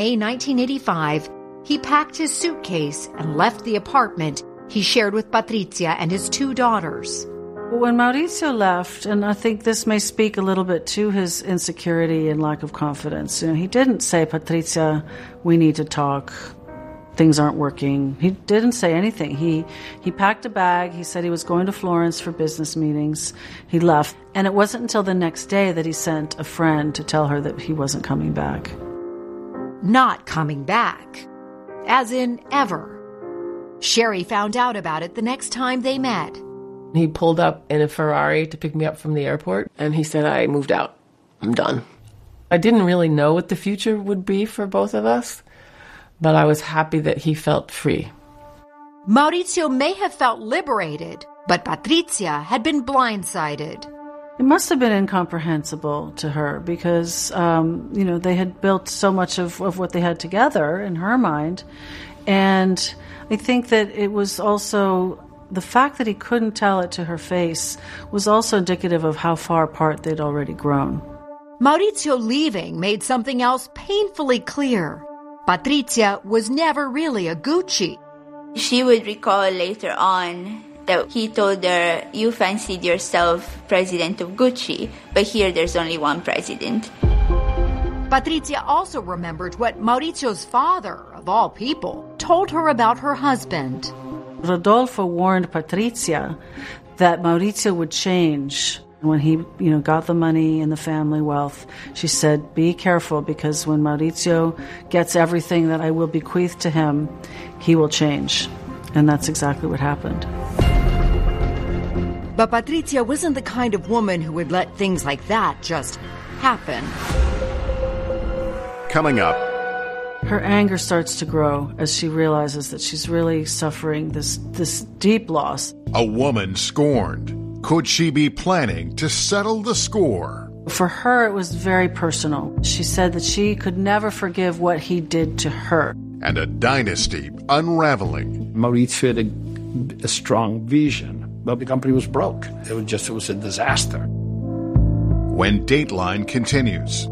May 1985, he packed his suitcase and left the apartment he shared with Patricia and his 2 daughters. When Mauricio left, and I think this may speak a little bit to his insecurity and lack of confidence, he didn't say, Patricia, we need to talk. Things aren't working. He didn't say anything. He packed a bag. He said he was going to Florence for business meetings. He left. And it wasn't until the next day that he sent a friend to tell her that he wasn't coming back. Not coming back. As in ever. Sherry found out about it the next time they met. He pulled up in a Ferrari to pick me up from the airport, and he said, I moved out. I'm done. I didn't really know what the future would be for both of us, but I was happy that he felt free. Mauricio may have felt liberated, but Patricia had been blindsided. It must have been incomprehensible to her because, they had built so much of what they had together in her mind. And I think that it was also the fact that he couldn't tell it to her face was also indicative of how far apart they'd already grown. Mauricio leaving made something else painfully clear. Patricia was never really a Gucci. She would recall later on that he told her, you fancied yourself president of Gucci, but here there's only one president. Patricia also remembered what Mauricio's father, of all people, told her about her husband. Rodolfo warned Patricia that Mauricio would change when he, got the money and the family wealth. She said, be careful because when Mauricio gets everything that I will bequeath to him, he will change. And that's exactly what happened. But Patricia wasn't the kind of woman who would let things like that just happen. Coming up. Her anger starts to grow as she realizes that she's really suffering this deep loss. A woman scorned. Could she be planning to settle the score? For her, it was very personal. She said that she could never forgive what he did to her. And a dynasty unraveling. Mauricio had a strong vision, but the company was broke. It was a disaster. When Dateline continues.